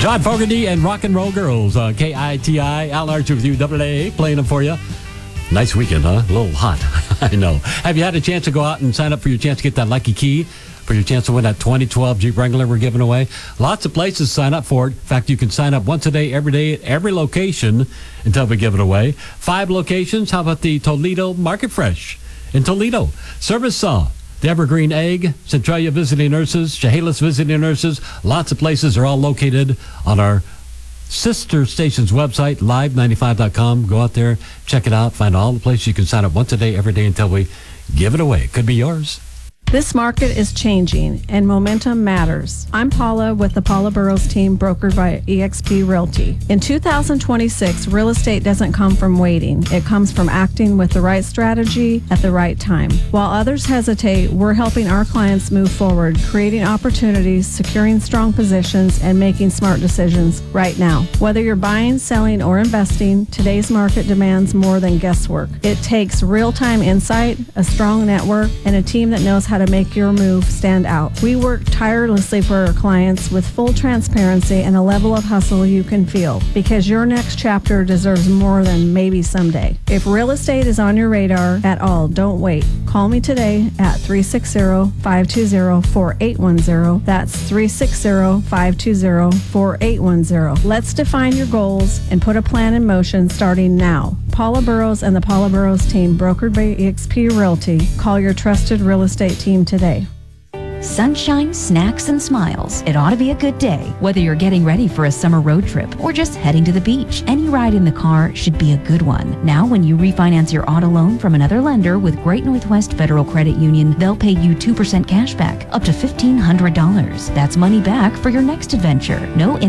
John Fogerty and Rock and Roll Girls on KITI. Al Archer with you, AA, playing them for you. Nice weekend, huh? A little hot, I know. Have you had a chance to go out and sign up for your chance to get that lucky key? For your chance to win that 2012 Jeep Wrangler we're giving away? Lots of places to sign up for it. In fact, you can sign up once a day, at every location until we give it away. 5 locations. How about the Toledo Market Fresh in Toledo? Service Saw, the Evergreen Egg, Centralia Visiting Nurses, Chehalis Visiting Nurses. Lots of places are all located on our sister station's website, live95.com. Go out there, check it out, find all the places you can sign up once a day, every day until we give it away. It could be yours. This market is changing, and momentum matters. I'm Paula with the Paula Burrows team, brokered by eXp Realty. In 2026, real estate doesn't come from waiting. It comes from acting with the right strategy at the right time. While others hesitate, we're helping our clients move forward, creating opportunities, securing strong positions, and making smart decisions right now. Whether you're buying, selling, or investing, today's market demands more than guesswork. It takes real-time insight, a strong network, and a team that knows how to make your move stand out. We work tirelessly for our clients with full transparency and a level of hustle you can feel, because your next chapter deserves more than maybe someday. If real estate is on your radar at all, don't wait. Call me today at 360-520-4810. That's 360-520-4810. Let's define your goals and put a plan in motion starting now. Paula Burrows and the Paula Burrows team, brokered by eXp Realty. Call your trusted real estate team today. Sunshine, snacks, and smiles. It ought to be a good day. Whether you're getting ready for a summer road trip or just heading to the beach, any ride in the car should be a good one. Now, when you refinance your auto loan from another lender with Great Northwest Federal Credit Union, they'll pay you 2% cash back, up to $1,500. That's money back for your next adventure. No